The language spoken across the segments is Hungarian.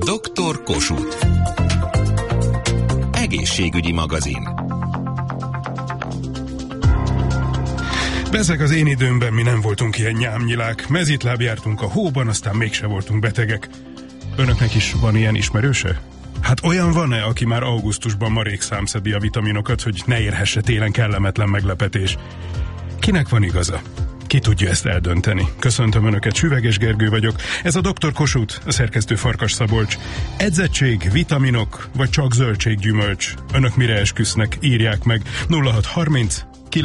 Dr. Kossuth. Egészségügyi magazin. Bezeg az én időmben mi nem voltunk ilyen nyámnyilák. Mezitláb jártunk a hóban, aztán mégse voltunk betegek. Önöknek is van ilyen ismerőse? Hát olyan van-e, aki már augusztusban marék számszedi a vitaminokat, hogy ne érhesse télen kellemetlen meglepetés? Kinek van igaza? Ki tudja ezt eldönteni? Köszöntöm Önöket, Süveges Gergő vagyok. Ez a Dr. Kossuth, a szerkesztő Farkas Szabolcs. Edzettség, vitaminok, vagy csak zöldséggyümölcs? Önök mire esküsznek? Írják meg. 0630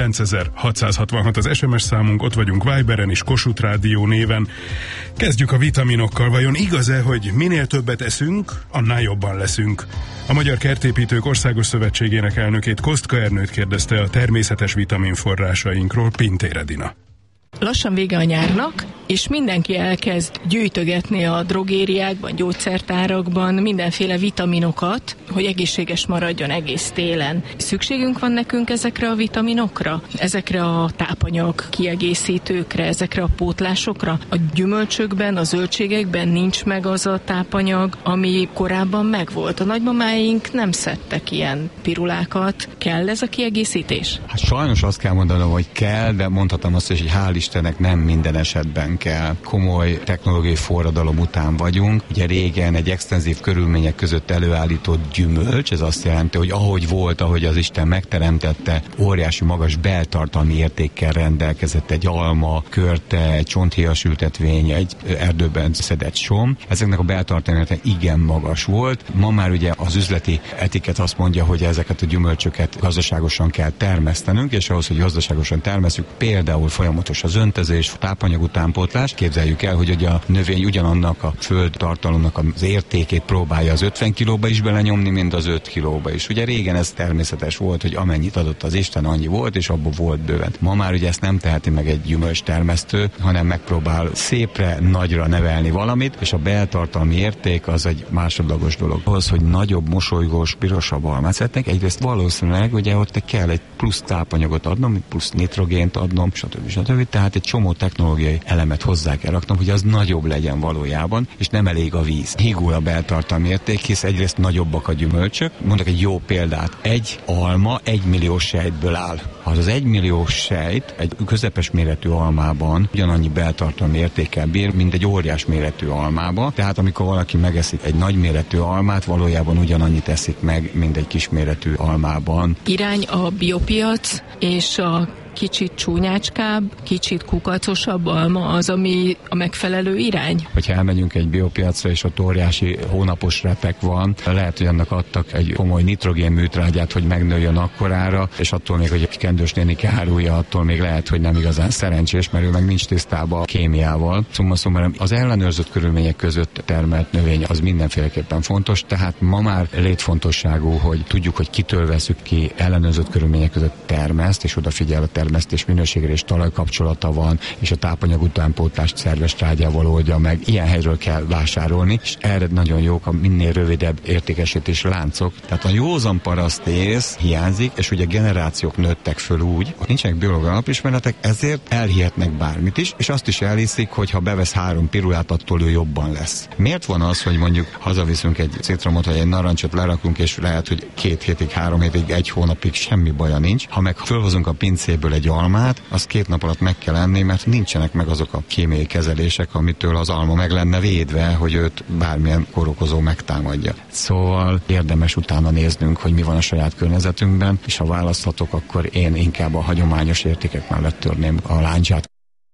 9666 az SMS számunk, ott vagyunk Viberen és Kossuth Rádió néven. Kezdjük a vitaminokkal. Vajon igaz-e, hogy minél többet eszünk, annál jobban leszünk? A Magyar Kertépítők Országos Szövetségének elnökét, Kostka Ernőt kérdezte a természetes vitaminforrásainkról Pintér Edina. Lassan vége a nyárnak, és mindenki elkezd gyűjtögetni a drogériákban, gyógyszertárakban mindenféle vitaminokat, hogy egészséges maradjon egész télen. Szükségünk van nekünk ezekre a vitaminokra? Ezekre a tápanyag kiegészítőkre, ezekre a pótlásokra? A gyümölcsökben, a zöldségekben nincs meg az a tápanyag, ami korábban megvolt. A nagymamáink nem szedtek ilyen pirulákat. Kell ez a kiegészítés? Hát sajnos azt kell mondanom, hogy kell, de mondhatom azt is, hogy hál' Istennek nem minden esetben kell. Komoly technológiai forradalom után vagyunk. Ugye régen egy extenzív körülmények között előállított gyümölcs, ez azt jelenti, hogy ahogy volt, ahogy az Isten megteremtette, óriási magas beltartalmi értékkel rendelkezett egy alma, körte, egy csonthéjas ültetvény, egy erdőben szedett som. Ezeknek a beltartalmi értéke igen magas volt. Ma már ugye az üzleti etikett azt mondja, hogy ezeket a gyümölcsöket gazdaságosan kell termesztenünk, és ahhoz, hogy gazdaságosan termesztjük, például folyamatos az öntözés, tápanyag utánpótlás. Képzeljük el, hogy a növény ugyanannak a földtartalomnak az értékét próbálja az 50 kilóba is belenyomni, mint az 5 kilóba is. Ugye régen ez természetes volt, hogy amennyit adott az Isten, annyi volt, és abból volt bőven. Ma már ugye ezt nem teheti meg egy gyümölcstermesztő, hanem megpróbál szépre, nagyra nevelni valamit, és a beltartalmi érték az egy másodlagos dolog. Ahhoz, hogy nagyobb, mosolygós, pirosabb almát szeretnék, egyrészt valószínűleg ugye ott kell egy plusz tápanyagot adnom, plusz nitrogént adnom, stb. Tehát egy csomó technológiai elemet hozzá kell raknom, hogy az nagyobb legyen valójában, és nem elég a víz. Hígul a beltartalmi érték, hisz egyrészt nagyobbak a gyümölcsök. Mondok egy jó példát. Egy alma 1 millió sejtből áll. Ha az 1 millió sejt egy közepes méretű almában ugyanannyi beltartalmi értékkel bír, mint egy óriás méretű almába. Tehát amikor valaki megeszik egy nagy méretű almát, valójában ugyanannyit eszik meg, mint egy kis méretű almában. Irány a biopiac és a kicsit csúnyácskább, kicsit kukacosabb alma az, ami a megfelelő irány? Hogyha elmegyünk egy biopiacra, és ott óriási hónapos repek van, lehet, hogy annak adtak egy komoly nitrogén műtrágyát, hogy megnőjön akkorára, és attól még, hogy egy kendős néni árulja, attól még lehet, hogy nem igazán szerencsés, mert ő meg nincs tisztában a kémiával. Szóval az ellenőrzött körülmények között termelt növény az mindenféleképpen fontos, tehát ma már létfontosságú, hogy tudjuk, hogy kitől veszük ki, ellenőrzött körülmények között termeszt, és odafigyel a termesztés minőségre, és talajkapcsolata van, és a tápanyag utánpótlást szerves trágyával oldja meg. Ilyen helyről kell vásárolni, és erre nagyon jók a minél rövidebb értékesítési láncok. Tehát a józan parasztész hiányzik, és ugye generációk nőttek föl úgy, hogy nincsenek biológiai alapismeretek, ezért elhihetnek bármit is, és azt is elhiszik, hogy ha bevesz 3 pirulát, attól ő jobban lesz. Miért van az, hogy mondjuk hazaviszünk egy citromot, vagy egy narancsot, lerakunk, és lehet, hogy 2 hétig, 3 hétig, 1 hónapig semmi baja nincs. Ha meg fölhozunk a pincéből egy almát, az 2 nap alatt meg kell enni, mert nincsenek meg azok a kémiai kezelések, amitől az alma meg lenne védve, hogy őt bármilyen kórokozó megtámadja. Szóval érdemes utána néznünk, hogy mi van a saját környezetünkben, és ha választhatok, akkor én inkább a hagyományos értékek mellett törném a láncsát.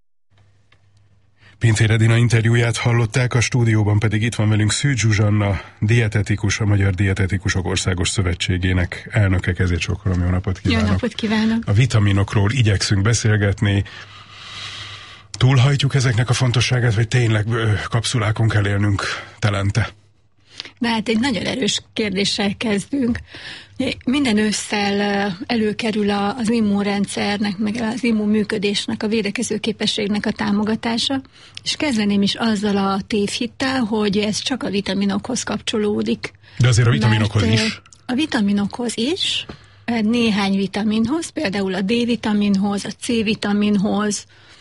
Pintér Edina interjúját hallották, a stúdióban pedig itt van velünk Szűcs Zsuzsanna, dietetikus, a Magyar Dietetikusok Országos Szövetségének elnöke. Kezét sokkolom, jó napot kívánok! Jó napot kívánok! A vitaminokról igyekszünk beszélgetni. Túlhajtjuk ezeknek a fontosságát, vagy tényleg kapszulákon kell élnünk telente? De hát egy nagyon erős kérdéssel kezdünk. Minden ősszel előkerül az immunrendszernek, meg az immunműködésnek, a védekező képességnek a támogatása, és kezdeném is azzal a tévhittel, hogy ez csak a vitaminokhoz kapcsolódik. De azért a vitaminokhoz is? A vitaminokhoz is, néhány vitaminhoz, például a D-vitaminhoz, a C-vitaminhoz,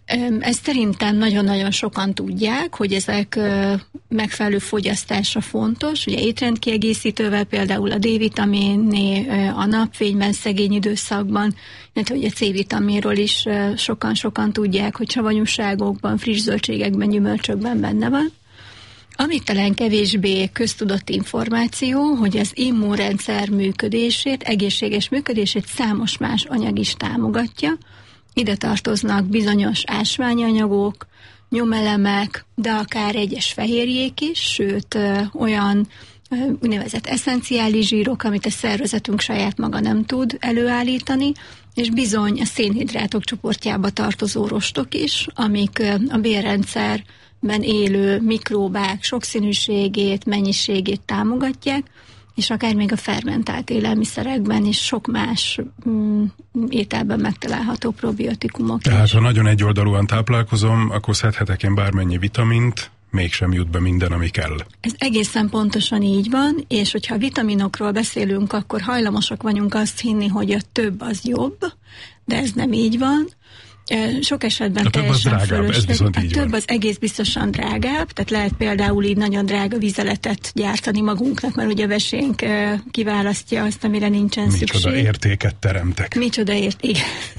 Ezt szerintem nagyon-nagyon sokan tudják, hogy ezek megfelelő fogyasztásra fontos. Ugye étrendkiegészítővel például a D-vitamin, a napfényben szegény időszakban, illetve ugye a C-vitaminról is sokan tudják, hogy savanyúságokban, friss zöldségekben, gyümölcsökben benne van. Amit talán kevésbé köztudott információ, hogy az immunrendszer működését, egészséges működését számos más anyag is támogatja. Ide tartoznak bizonyos ásványanyagok, nyomelemek, de akár egyes fehérjék is, sőt olyan úgynevezett eszenciális zsírok, amit a szervezetünk saját maga nem tud előállítani, és bizony a szénhidrátok csoportjába tartozó rostok is, amik a bélrendszerben élő mikróbák sokszínűségét, mennyiségét támogatják, és akár még a fermentált élelmiszerekben is sok más ételben megtalálható probiotikumok. Tehát ha nagyon egyoldalúan táplálkozom, akkor szedhetek én bármennyi vitamint, mégsem jut be minden, ami kell. Ez egészen pontosan így van, és hogyha vitaminokról beszélünk, akkor hajlamosak vagyunk azt hinni, hogy a több az jobb, de ez nem így van. Sok esetben teljesen fölösleges. A több az egész biztosan drágább, tehát lehet például így nagyon drága vizeletet gyártani magunknak, mert ugye a vesénk kiválasztja azt, amire nincsen szükség. Micsoda értéket teremtek. Micsoda érték.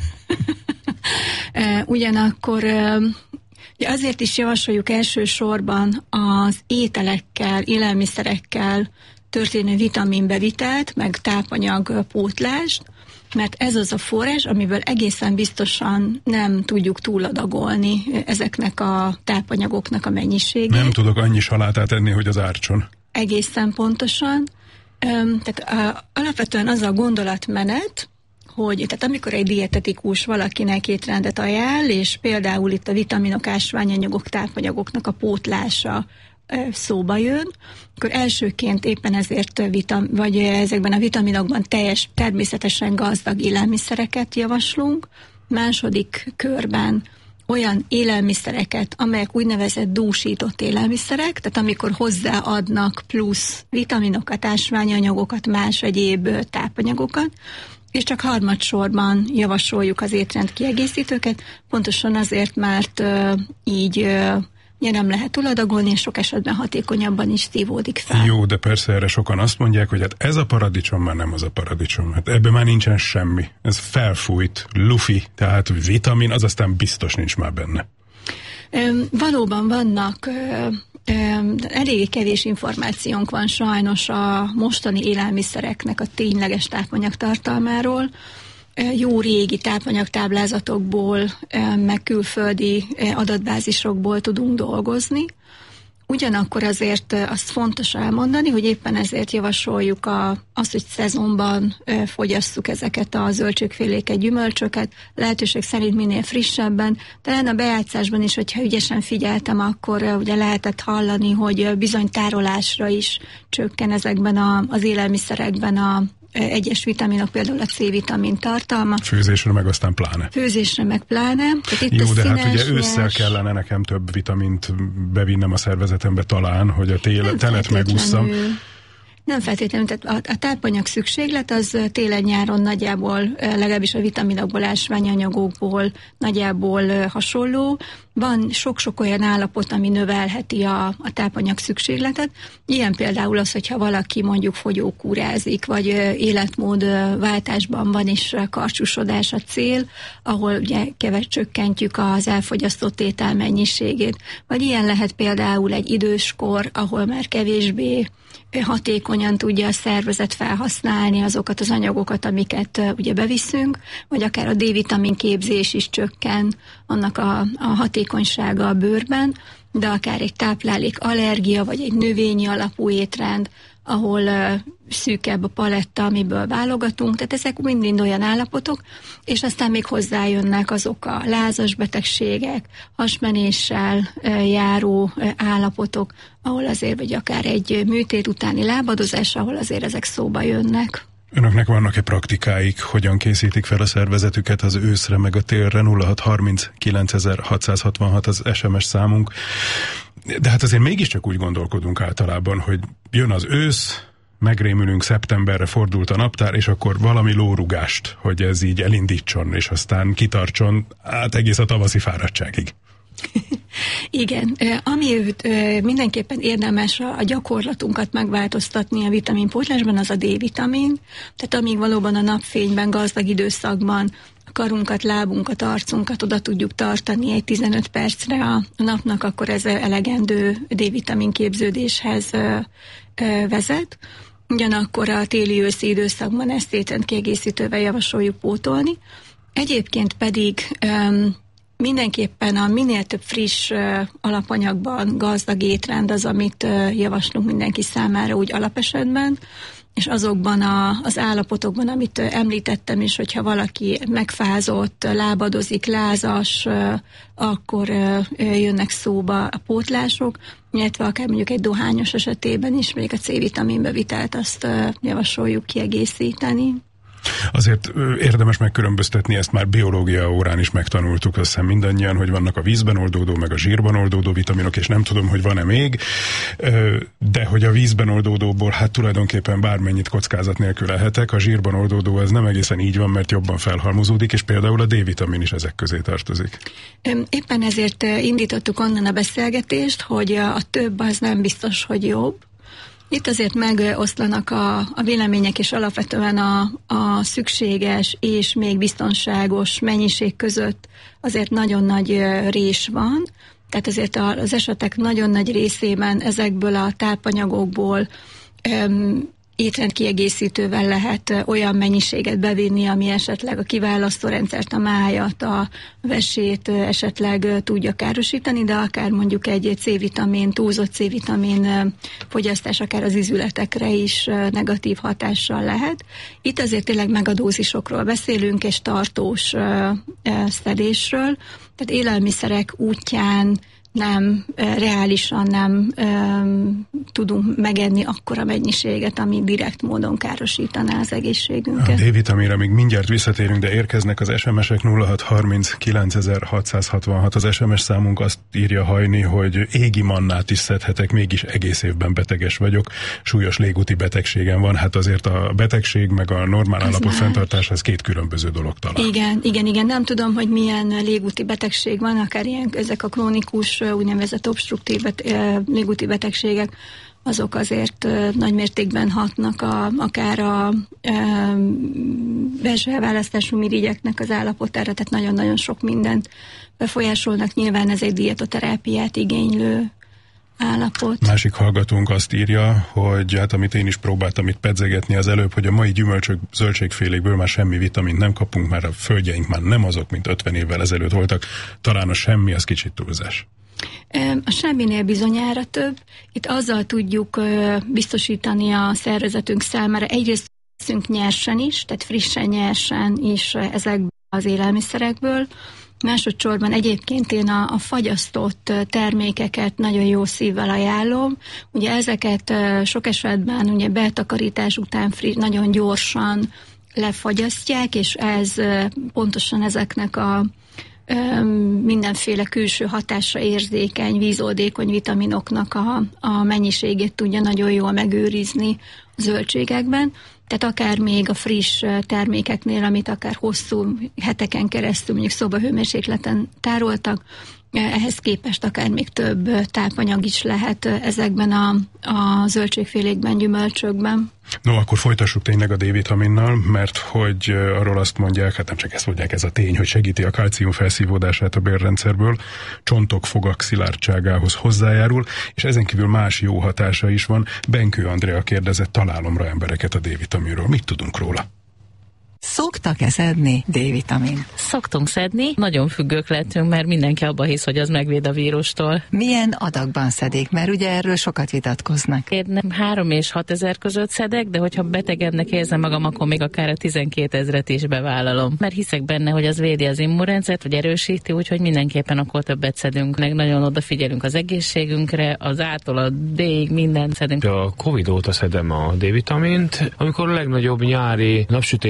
Ugyanakkor azért is javasoljuk elsősorban az ételekkel, élelmiszerekkel történő vitaminbevitelt, meg tápanyagpótlást, mert ez az a forrás, amiből egészen biztosan nem tudjuk túladagolni ezeknek a tápanyagoknak a mennyiségét. Nem tudok annyi salátát enni, hogy az ártson. Egészen pontosan. Tehát alapvetően az a gondolatmenet, hogy tehát amikor egy dietetikus valakinek étrendet ajánl, és például itt a vitaminok, ásványanyagok, tápanyagoknak a pótlása szóba jön, akkor elsőként éppen ezért vagy ezekben a vitaminokban természetesen gazdag élelmiszereket javaslunk, második körben olyan élelmiszereket, amelyek úgynevezett dúsított élelmiszerek, tehát amikor hozzáadnak plusz vitaminokat, ásványanyagokat, más egyéb tápanyagokat, és csak harmadsorban javasoljuk az étrend kiegészítőket, pontosan azért, mert így nem lehet túladagolni, és sok esetben hatékonyabban is szívódik fel. Jó, de persze erre sokan azt mondják, hogy hát ez a paradicsom már nem az a paradicsom. Hát ebben már nincsen semmi. Ez felfújt, lufi, tehát vitamin, az aztán biztos nincs már benne. Valóban vannak, elég kevés információnk van sajnos a mostani élelmiszereknek a tényleges tápanyagtartalmáról. Jó régi tápanyagtáblázatokból, meg külföldi adatbázisokból tudunk dolgozni. Ugyanakkor azért azt fontos elmondani, hogy éppen ezért javasoljuk azt, hogy szezonban fogyasszuk ezeket a zöldségféléket, gyümölcsöket, lehetőség szerint minél frissebben. Talán a bejátszásban is, hogyha ügyesen figyeltem, akkor ugye lehetett hallani, hogy bizony tárolásra is csökken ezekben az élelmiszerekben egyes vitaminok, például a C-vitamin tartalma. Főzésre meg aztán pláne. Főzésre meg pláne. Jó, de hát ugye ősszel kellene nekem több vitamint bevinnem a szervezetembe talán, hogy a telet megússzam. Nem feltétlenül, tehát a tápanyag szükséglet az télen-nyáron nagyjából, legalábbis a vitaminokból, ásványanyagokból nagyjából hasonló. Van sok-sok olyan állapot, ami növelheti a tápanyag szükségletet. Ilyen például az, hogyha valaki mondjuk fogyókúrázik, vagy életmódváltásban van, és karcsúsodás a cél, ahol ugye csökkentjük az elfogyasztott étel mennyiségét. Vagy ilyen lehet például egy időskor, ahol már kevésbé hatékonyan tudja a szervezet felhasználni azokat az anyagokat, amiket ugye beviszünk, vagy akár a D-vitamin képzés is csökken, annak a hatékonysága a bőrben, de akár egy táplálék allergia, vagy egy növényi alapú étrend, ahol szűkebb a paletta, amiből válogatunk, tehát ezek mind olyan állapotok, és aztán még hozzájönnek azok a lázas betegségek, hasmenéssel járó állapotok, ahol azért, vagy akár egy műtét utáni lábadozás, ahol azért ezek szóba jönnek. Önöknek vannak-e praktikáik, hogyan készítik fel a szervezetüket az őszre meg a télre? 0630 9666 az SMS számunk. De hát azért mégiscsak úgy gondolkodunk általában, hogy jön az ősz, megrémülünk, szeptemberre fordult a naptár, és akkor valami lórugást, hogy ez így elindítson, és aztán kitartson egész a tavaszi fáradtságig. Igen, ami mindenképpen érdemes a gyakorlatunkat megváltoztatni a vitaminpótlásban, az a D-vitamin. Tehát amíg valóban a napfényben, gazdag időszakban a karunkat, lábunkat, arcunkat oda tudjuk tartani egy 15 percre a napnak, akkor ez elegendő D-vitamin képződéshez vezet. Ugyanakkor a téli-őszi időszakban ezt étrendkiegészítővel javasoljuk pótolni. Egyébként pedig mindenképpen a minél több friss alapanyagban gazdag étrend az, amit javaslunk mindenki számára úgy alapesetben, és azokban az állapotokban, amit említettem is, hogyha valaki megfázott, lábadozik, lázas, akkor jönnek szóba a pótlások, illetve akár mondjuk egy dohányos esetében is, még a C-vitamin bevitelt azt javasoljuk kiegészíteni. Azért érdemes megkülönböztetni, ezt már biológia órán is megtanultuk, azt hiszem mindannyian, hogy vannak a vízben oldódó, meg a zsírban oldódó vitaminok, és nem tudom, hogy van-e még, de hogy a vízben oldódóból hát tulajdonképpen bármennyit kockázat nélkül lehetek, a zsírban oldódó ez nem egészen így van, mert jobban felhalmozódik, és például a D-vitamin is ezek közé tartozik. Éppen ezért indítottuk onnan a beszélgetést, hogy a több az nem biztos, hogy jobb. Itt azért megoszlanak a vélemények, és alapvetően a szükséges és még biztonságos mennyiség között azért nagyon nagy rés van. Tehát azért az esetek nagyon nagy részében ezekből a tápanyagokból étrendkiegészítővel lehet olyan mennyiséget bevinni, ami esetleg a kiválasztórendszert, a májat, a vesét esetleg tudja károsítani, de akár mondjuk egy C-vitamin, túlzott C-vitamin fogyasztás akár az izületekre is negatív hatással lehet. Itt azért tényleg megadózisokról beszélünk, és tartós szedésről, tehát élelmiszerek útján nem, reálisan nem tudunk megenni akkora mennyiséget, ami direkt módon károsítaná az egészségünket. A D-vitaminra még mindjárt visszatérünk, de érkeznek az SMS-ek 0630 9666. Az SMS számunk azt írja Hajni, hogy égi mannát is szedhetek, mégis egész évben beteges vagyok, súlyos légúti betegségem van, hát azért a betegség meg a normál állapot fenntartás az két különböző dolog talán. Igen, nem tudom, hogy milyen légúti betegség van, akár ilyen, ezek a krónikus úgynevezett obstruktív légúti betegségek, azok azért nagy mértékben hatnak akár a belső elválasztású mirigyeknek az állapotára, tehát nagyon-nagyon sok mindent befolyásolnak. Nyilván ez egy dietoterápiát igénylő állapot. Másik hallgatónk azt írja, hogy hát amit én is próbáltam itt pedzegetni az előbb, hogy a mai gyümölcsök, zöldségfélékből már semmi vitamint nem kapunk, már a földjeink már nem azok, mint 50 évvel ezelőtt voltak. Talán a semmi az kicsit túlzás. A semminél bizonyára több. Itt azzal tudjuk biztosítani a szervezetünk számára, egyrészt veszünk nyersen is, tehát frissen nyersen is ezekből az élelmiszerekből. Másodszorban egyébként én a fagyasztott termékeket nagyon jó szívvel ajánlom. Ugye ezeket sok esetben ugye betakarítás után nagyon gyorsan lefagyasztják, és ez pontosan ezeknek a mindenféle külső hatásra érzékeny, vízoldékony vitaminoknak a mennyiségét tudja nagyon jól megőrizni a zöldségekben. Tehát akár még a friss termékeknél, amit akár hosszú heteken keresztül mondjuk szobahőmérsékleten tároltak, ehhez képest akár még több tápanyag is lehet ezekben a zöldségfélékben, gyümölcsökben. No, akkor folytassuk tényleg a D-vitaminnal, mert hogy arról azt mondják, hát nem csak ezt mondják, ez a tény, hogy segíti a kalcium felszívódását a bélrendszerből, csontok, fogak szilárdságához hozzájárul, és ezen kívül más jó hatása is van. Benkő Andrea kérdezett találomra embereket a D-vitaminról. Mit tudunk róla? Szoktak-e szedni D-vitamint? Szoktunk szedni, nagyon függők lettünk, mert mindenki abba hisz, hogy az megvéd a vírustól. Milyen adagban szedik? Mert ugye erről sokat vitatkoznak. Én 3 és 6 ezer között szedek, de hogyha betegednek érzem magam, akkor még akár a 12 000 is bevállalom. Mert hiszek benne, hogy az védi az immunrendszert, vagy erősíti, úgyhogy mindenképpen akkor többet szedünk. Meg nagyon odafigyelünk az egészségünkre, az A-tól a D-ig mindent szedünk. A Covid óta szedem a D-vitamint, amikor a legnagyobb nyári napsütések vannak,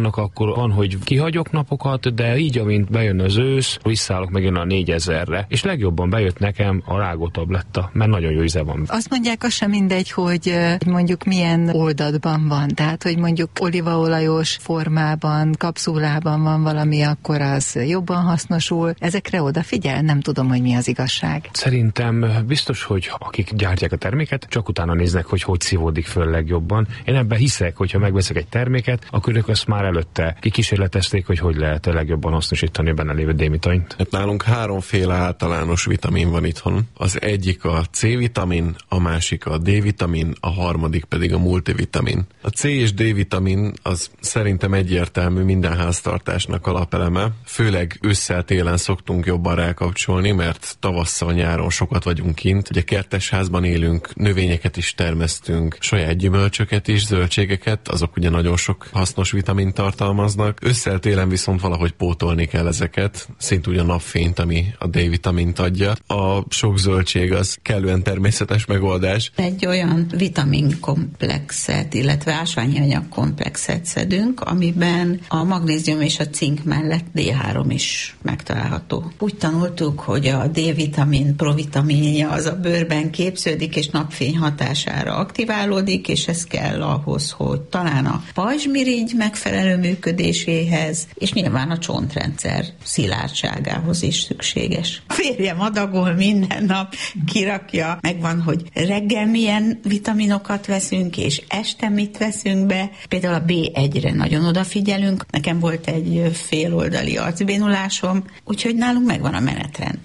vannak, akkor van, hogy kihagyok napokat, de így, amint bejön az ősz, visszaállok megint a 4000-re, és legjobban bejött nekem a rágótabletta, mert nagyon jó íze van. Azt mondják, az sem mindegy, hogy mondjuk milyen oldatban van, tehát, hogy mondjuk olívaolajos formában, kapszulában van valami, akkor az jobban hasznosul. Ezekre odafigyel? Nem tudom, hogy mi az igazság. Szerintem biztos, hogy akik gyártják a terméket, csak utána néznek, hogy szívódik föl legjobban. Én ebben hiszek, hogyha megveszek egy terméket, akkor ők azt már előtte kikísérletezték, hogy lehet legjobban hasznosítani a benne lévő D-vitamint. Hát nálunk 3 általános vitamin van itthon. Az egyik a C-vitamin, a másik a D-vitamin, a harmadik pedig a multivitamin. A C és D-vitamin az szerintem egyértelmű minden háztartásnak alapeleme. Főleg ősszel-télen szoktunk jobban rákapcsolni, mert tavasszal, nyáron sokat vagyunk kint. Ugye kertesházban élünk, növényeket is termesztünk, saját gyümölcsöket is, zöldségeket, azok ugye nagyon sok hasznos vitamint tartalmaznak. Ősszel-télen viszont valahogy pótolni kell ezeket, szintúgy a napfényt, ami a D-vitamint adja. A sok zöldség az kellően természetes megoldás. Egy olyan vitaminkomplexet, illetve ásványi anyagkomplexet szedünk, amiben a magnézium és a cink mellett D3 is megtalálható. Úgy tanultuk, hogy a D-vitamin provitaminja az a bőrben képződik, és napfény hatására aktiválódik, és ez kell ahhoz, hogy talán a pajzsmirigy megfelelő működéséhez, és nyilván a csontrendszer szilárdságához is szükséges. A férjem adagol minden nap, kirakja, megvan, hogy reggel milyen vitaminokat veszünk, és este mit veszünk be. Például a B1-re nagyon odafigyelünk. Nekem volt egy féloldali arcbénulásom, úgyhogy nálunk megvan a menetrend.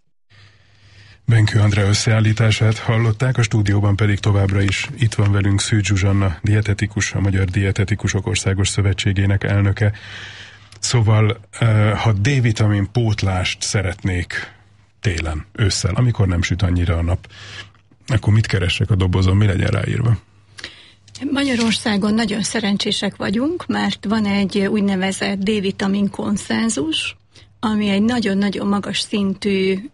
Benkő Andrea összeállítását hallották, a stúdióban pedig továbbra is itt van velünk Szűcs Zsuzsanna, dietetikus, a Magyar Dietetikusok Országos Szövetségének elnöke. Szóval, ha D-vitamin pótlást szeretnék télen, ősszel, amikor nem süt annyira a nap, akkor mit keressek a dobozon, mi legyen ráírva? Magyarországon nagyon szerencsések vagyunk, mert van egy úgynevezett D-vitamin konszenzus, ami egy nagyon-nagyon magas szintű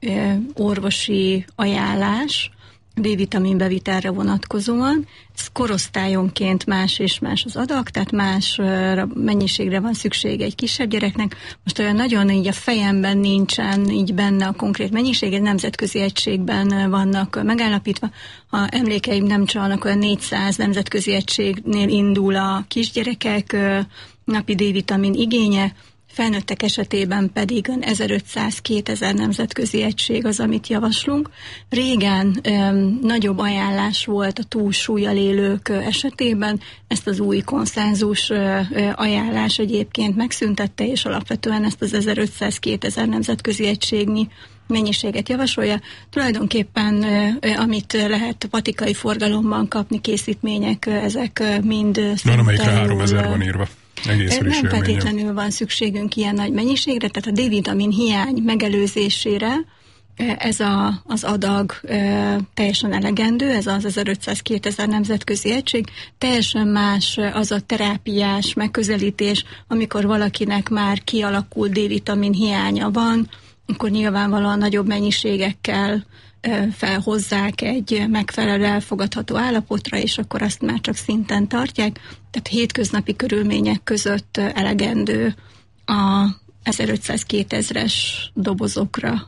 orvosi ajánlás D-vitamin bevitelre vonatkozóan. Ez korosztályonként más és más az adag, tehát más mennyiségre van szüksége egy kisebb gyereknek. Most olyan nagyon így a fejemben nincsen így benne a konkrét mennyiség, egy nemzetközi egységben vannak megállapítva. Ha emlékeim nem csalnak, olyan 400 nemzetközi egységnél indul a kisgyerekek napi D-vitamin igénye, felnőttek esetében pedig 1500-2000 nemzetközi egység az, amit javaslunk. Régen nagyobb ajánlás volt a túlsúllyal élők esetében, ezt az új konszenzus ajánlás egyébként megszüntette, és alapvetően ezt az 1500-2000 nemzetközi egységnyi mennyiséget javasolja. Tulajdonképpen, amit lehet patikai forgalomban kapni, készítmények, ezek mind van, amelyikre 3000 van írva. Nem feltétlenül van szükségünk ilyen nagy mennyiségre, tehát a D-vitamin hiány megelőzésére ez az adag teljesen elegendő, ez az 1500-2000 nemzetközi egység. Teljesen más az a terápiás megközelítés, amikor valakinek már kialakult D-vitamin hiánya van, akkor nyilvánvalóan nagyobb mennyiségekkel felhozzák egy megfelelő elfogadható állapotra, és akkor azt már csak szinten tartják. Tehát hétköznapi körülmények között elegendő a 1500-2000-es dobozokra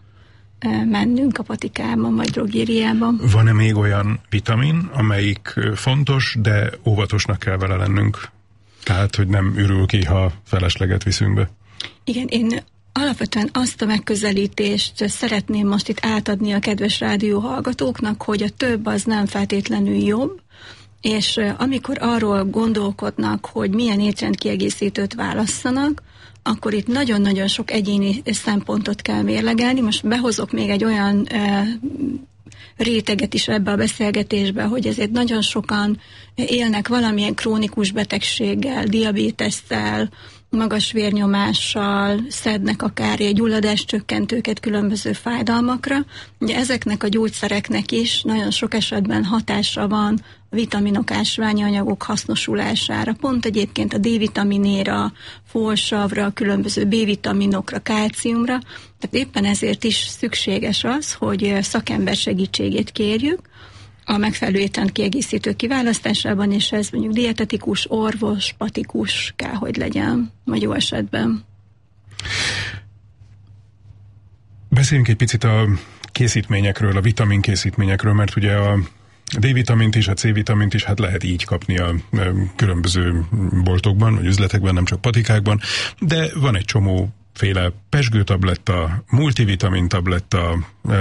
mennünk a patikában vagy drogériában. Van-e még olyan vitamin, amelyik fontos, de óvatosnak kell vele lennünk? Tehát, hogy nem ürül ki, ha felesleget viszünk be? Igen, én alapvetően azt a megközelítést szeretném most itt átadni a kedves rádióhallgatóknak, hogy a több az nem feltétlenül jobb, és amikor arról gondolkodnak, hogy milyen étrendkiegészítőt válasszanak, akkor itt nagyon-nagyon sok egyéni szempontot kell mérlegelni. Most behozok még egy olyan réteget is ebbe a beszélgetésbe, hogy ezért nagyon sokan élnek valamilyen krónikus betegséggel, diabétesszel, magas vérnyomással, szednek akár gyulladáscsökkentőket különböző fájdalmakra. Ugye ezeknek a gyógyszereknek is nagyon sok esetben hatása van a vitaminok, ásványi anyagok hasznosulására, pont egyébként a D-vitaminéra, folsavra, különböző B-vitaminokra, kálciumra. Tehát éppen ezért is szükséges az, hogy szakember segítségét kérjük. a megfelelő étrendkiegészítő kiválasztásában, és ez mondjuk dietetikus, orvos, patikus kell, hogy legyen, vagy jó esetben. Beszéljünk egy picit a készítményekről, a vitaminkészítményekről, mert ugye a D-vitamint is, a C-vitamint is hát lehet így kapni a különböző boltokban, vagy üzletekben, nem csak patikákban, de van egy csomóféle pezsgőtabletta, multivitamin tabletta,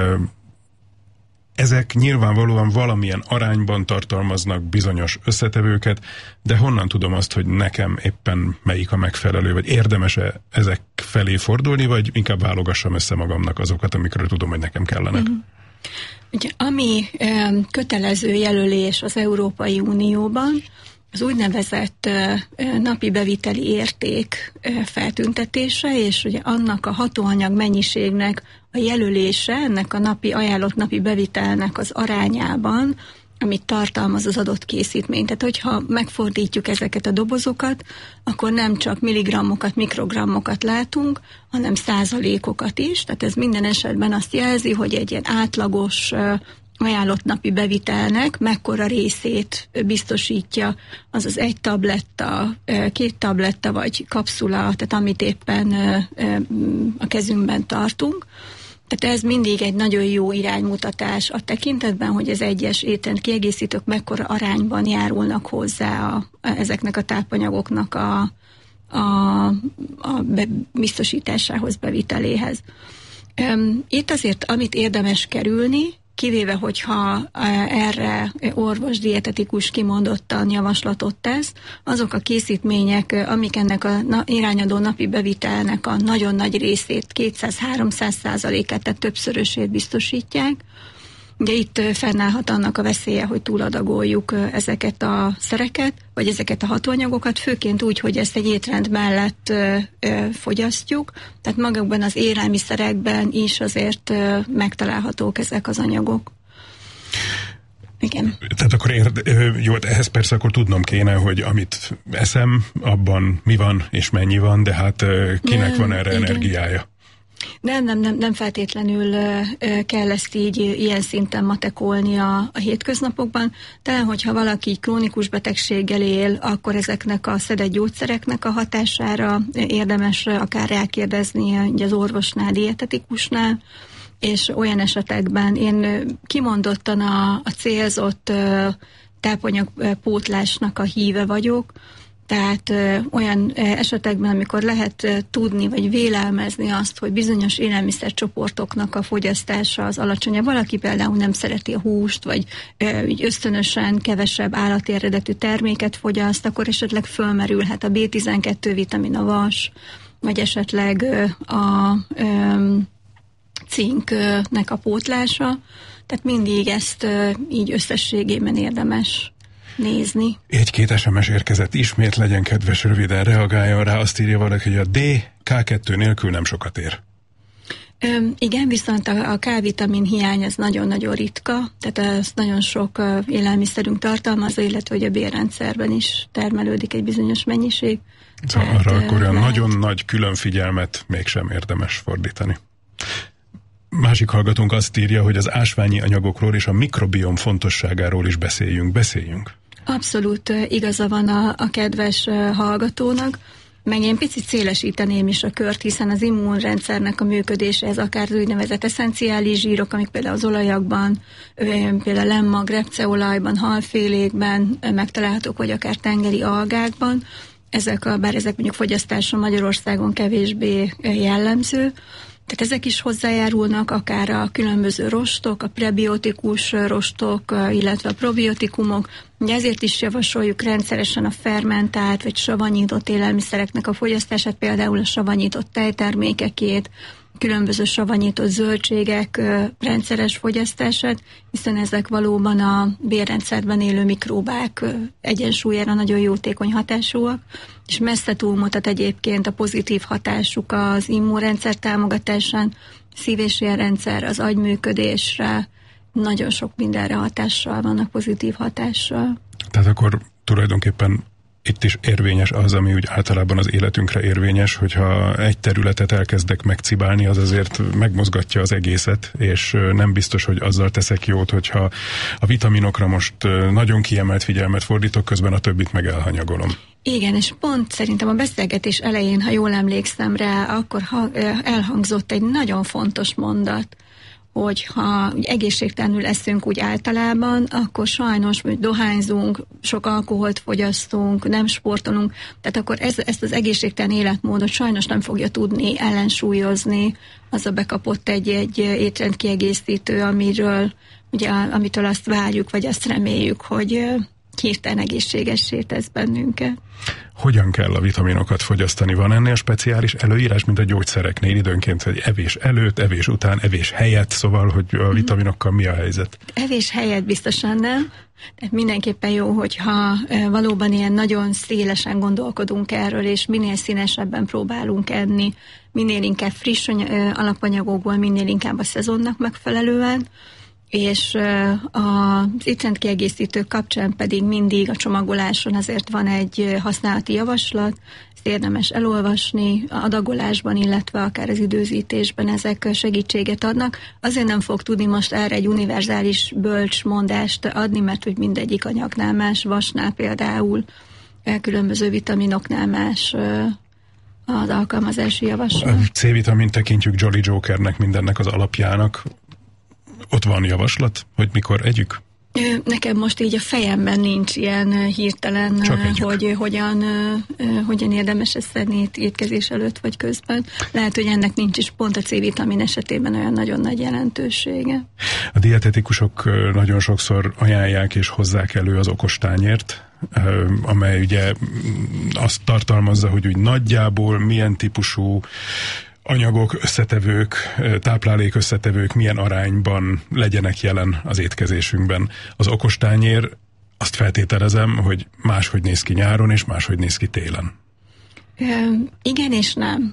ezek nyilvánvalóan valamilyen arányban tartalmaznak bizonyos összetevőket, de honnan tudom azt, hogy nekem éppen melyik a megfelelő, vagy érdemes-e ezek felé fordulni, vagy inkább válogassam össze magamnak azokat, amikről tudom, hogy nekem kellene? Ugye, ami kötelező jelölés az Európai Unióban, az úgynevezett napi beviteli érték feltüntetése, és ugye annak a hatóanyag mennyiségnek a jelölése, ennek a ajánlott napi bevitelnek az arányában, amit tartalmaz az adott készítmény. Tehát, hogyha megfordítjuk ezeket a dobozokat, akkor nem csak milligrammokat, mikrogrammokat látunk, hanem százalékokat is. Tehát ez minden esetben azt jelzi, hogy egy ilyen átlagos ajánlott napi bevitelnek mekkora részét biztosítja az egy tabletta, 2 tabletta vagy kapszula, tehát amit éppen a kezünkben tartunk. Tehát ez mindig egy nagyon jó iránymutatás a tekintetben, hogy az egyes étrendkiegészítők mekkora arányban járulnak hozzá ezeknek a tápanyagoknak a biztosításához, beviteléhez. Itt azért, amit érdemes kerülni, kivéve, hogyha erre orvos, dietetikus kimondottan javaslatot tesz, azok a készítmények, amik ennek a irányadó napi bevitelnek a nagyon nagy részét, 200-300%-át, tehát többszörösét biztosítják. Ugye itt fennállhat annak a veszélye, hogy túladagoljuk ezeket a szereket, vagy ezeket a hatóanyagokat, főként úgy, hogy ezt egy étrend mellett fogyasztjuk, tehát magukban az élelmiszerekben is azért megtalálhatók ezek az anyagok. Igen. Tehát akkor jó, ehhez persze akkor tudnom kéne, hogy amit eszem, abban mi van és mennyi van, de hát kinek van erre energiája? Nem feltétlenül kell ezt így ilyen szinten matekolni a hétköznapokban. Talán, hogyha valaki krónikus betegséggel él, akkor ezeknek a szedett gyógyszereknek a hatására érdemes akár rákérdezni az orvosnál, dietetikusnál, és olyan esetekben én kimondottan a célzott tápanyagpótlásnak a híve vagyok. Tehát olyan esetekben, amikor lehet tudni, vagy vélelmezni azt, hogy bizonyos élelmiszercsoportoknak a fogyasztása az alacsonyabb. Valaki például nem szereti a húst, vagy ösztönösen kevesebb állati eredetű terméket fogyaszt, akkor esetleg fölmerülhet a B12 vitamin, a vas, vagy esetleg a cinknek a pótlása. Tehát mindig ezt így összességében érdemes nézni. Egy-két SMS érkezett ismét, legyen kedves, röviden reagáljon rá. Azt írja valaki, hogy a D K2 nélkül nem sokat ér. Igen, viszont a K-vitamin hiány az nagyon-nagyon ritka, tehát ez nagyon sok élelmiszerünk tartalmazza, illetve hogy a bélrendszerben is termelődik egy bizonyos mennyiség. Szóval arra akkor olyan nagyon nagy külön figyelmet mégsem érdemes fordítani. Másik hallgatónk azt írja, hogy az ásványi anyagokról és a mikrobiom fontosságáról is beszéljünk. Abszolút igaza van a kedves hallgatónak, meg én picit szélesíteném is a kört, hiszen az immunrendszernek a működése, ez akár az úgynevezett eszenciális zsírok, amik például az olajokban, például lemmag, repceolajban, halfélékben megtalálhatók, vagy akár tengeri algákban, bár ezek mondjuk fogyasztása Magyarországon kevésbé jellemző, tehát ezek is hozzájárulnak, akár a különböző rostok, a prebiotikus rostok, illetve a probiotikumok. Ugye ezért is javasoljuk rendszeresen a fermentált vagy savanyított élelmiszereknek a fogyasztását, például a savanyított tejtermékekét, különböző savanyított zöldségek rendszeres fogyasztását, hiszen ezek valóban a bélrendszerben élő mikróbák egyensúlyára nagyon jótékony hatásúak, és messze túlmutat egyébként a pozitív hatásuk az immunrendszer támogatásán, szív- és érrendszer, az agyműködésre, nagyon sok mindenre hatással vannak, pozitív hatással. Tehát akkor tulajdonképpen itt is érvényes az, ami úgy általában az életünkre érvényes, hogyha egy területet elkezdek megcibálni, az azért megmozgatja az egészet, és nem biztos, hogy azzal teszek jót, hogyha a vitaminokra most nagyon kiemelt figyelmet fordítok, közben a többit meg elhanyagolom. Igen, és pont szerintem a beszélgetés elején, ha jól emlékszem rá, akkor elhangzott egy nagyon fontos mondat, hogy ha egészségtelenül eszünk úgy általában, akkor sajnos, hogy dohányzunk, sok alkoholt fogyasztunk, nem sportolunk, tehát akkor ezt az egészségtelen életmódot sajnos nem fogja tudni ellensúlyozni az a bekapott egy étrendkiegészítő, amitől azt várjuk, vagy azt reméljük, hogy hirtelen egészségessé tesz bennünket. Hogyan kell a vitaminokat fogyasztani? Van ennél speciális előírás, mint a gyógyszereknél időnként, hogy evés előtt, evés után, evés helyett, szóval, hogy a vitaminokkal mi a helyzet? Evés helyett biztosan nem. Tehát mindenképpen jó, hogyha valóban ilyen nagyon szélesen gondolkodunk erről, és minél színesebben próbálunk enni, minél inkább friss alapanyagokból, minél inkább a szezonnak megfelelően, és az étrendkiegészítők kapcsán pedig mindig a csomagoláson azért van egy használati javaslat, ezt érdemes elolvasni, a adagolásban, illetve akár az időzítésben ezek segítséget adnak. Azért nem fog tudni most erre egy univerzális bölcsmondást adni, mert hogy mindegyik anyagnál más, vasnál például, különböző vitaminoknál más az alkalmazási javaslat. A C-vitamin tekintjük Jolly Jokernek, mindennek az alapjának. Ott van javaslat, hogy mikor együk? Nekem most így a fejemben nincs ilyen hirtelen, hogy hogyan érdemes ezt szedni étkezés előtt vagy közben. Lehet, hogy ennek nincs is pont a C-vitamin esetében olyan nagyon nagy jelentősége. A dietetikusok nagyon sokszor ajánlják és hozzák elő az okostányért, amely ugye azt tartalmazza, hogy úgy nagyjából milyen típusú anyagok, összetevők, táplálék összetevők milyen arányban legyenek jelen az étkezésünkben. Az okostányér, azt feltételezem, hogy máshogy néz ki nyáron, és máshogy néz ki télen. Igen és nem,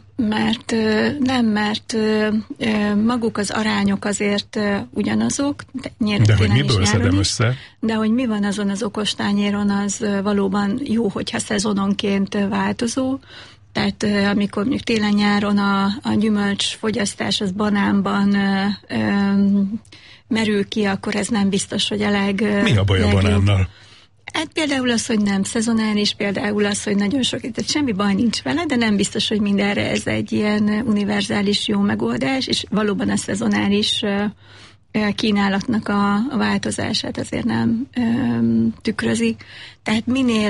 mert maguk az arányok azért ugyanazok. De hogy miből szedem össze? De hogy mi van azon az okostányéron, az valóban jó, hogyha szezononként változó. Tehát amikor mondjuk télen-nyáron a gyümölcsfogyasztás az banánban merül ki, akkor ez nem biztos, hogy a Mi a baj a banánnal? Hát például az, hogy nem szezonális, például az, hogy nagyon sok, tehát semmi baj nincs vele, de nem biztos, hogy mindenre ez egy ilyen univerzális jó megoldás, és valóban a szezonális kínálatnak a változását azért nem tükrözi. Tehát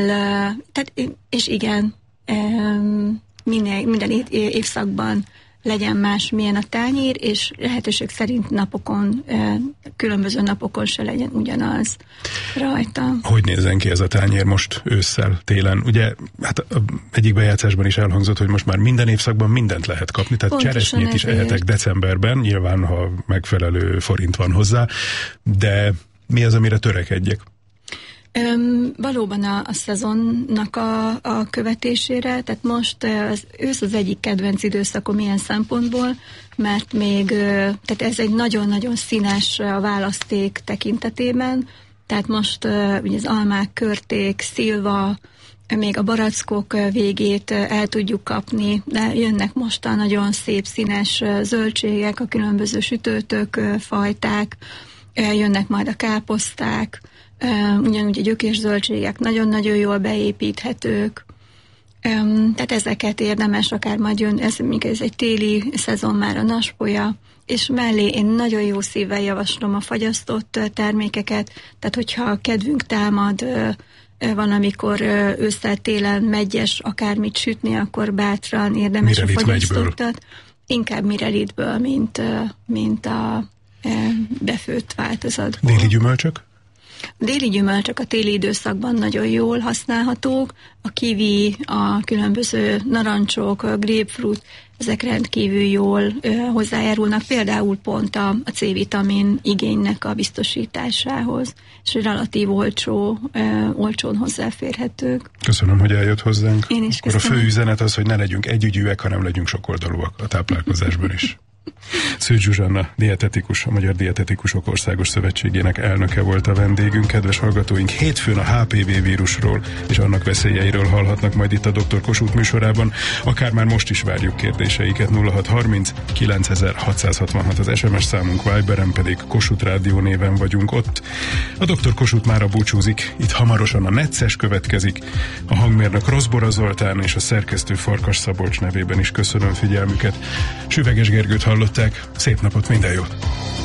és igen, minden évszakban legyen más, milyen a tányér, és lehetőség szerint különböző napokon se legyen ugyanaz rajta. Hogy nézzen ki ez a tányér most ősszel, télen? Ugye, hát egyik bejátszásban is elhangzott, hogy most már minden évszakban mindent lehet kapni, tehát cseresznyét is ehetek decemberben, nyilván, ha megfelelő forint van hozzá, de mi az, amire törekedjek? Valóban a szezonnak a követésére, tehát most az ősz az egyik kedvenc időszakom ilyen szempontból, mert tehát ez egy nagyon-nagyon színes választék tekintetében, tehát most ugye az almák, körték, szilva, még a barackok végét el tudjuk kapni, de jönnek most a nagyon szép színes zöldségek, a különböző sütőtök, fajták, jönnek majd a káposzták, ugyanúgy a gyökérzöldségek nagyon-nagyon jól beépíthetők, tehát ezeket érdemes, akár majd jön, ez egy téli szezon már a naspolya, és mellé én nagyon jó szívvel javaslom a fagyasztott termékeket, tehát hogyha kedvünk támad, van, amikor ősszel-télen meggyes akármit sütni, akkor bátran érdemes a fagyasztottat. Inkább mirelitből, mint a befőtt változatból. Déli gyümölcsök? A déli gyümölcsök a téli időszakban nagyon jól használhatók, a kiwi, a különböző narancsok, a grapefruit, ezek rendkívül jól hozzájárulnak, például pont a C-vitamin igénynek a biztosításához, és relatív olcsón hozzáférhetők. Köszönöm, hogy eljött hozzánk. Én is köszönöm. Akkor a fő üzenet az, hogy ne legyünk együgyűek, hanem legyünk sokoldalúak a táplálkozásban is. Szűcs Zsuzsanna, dietetikus, a Magyar Dietetikusok Országos Szövetségének elnöke volt a vendégünk. Kedves hallgatóink, hétfőn a HPV vírusról és annak veszélyeiről hallhatnak majd itt a Dr. Kossuth műsorában. Akár már most is várjuk kérdéseiket. 0630 9666 az SMS számunk, Viberen pedig Kossuth Rádió néven vagyunk ott. A Dr. Kossuth mára búcsúzik, itt hamarosan a Necces következik. A hangmérnök Rozbora Zoltán és a szerkesztő Farkas Szabolcs nevében is köszönöm figyelmüket. Süveges Gergőt hallották, szép napot, minden jót!